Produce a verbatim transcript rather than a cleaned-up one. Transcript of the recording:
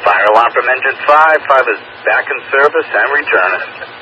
Fire alarm from engine five. five is back in service and returning.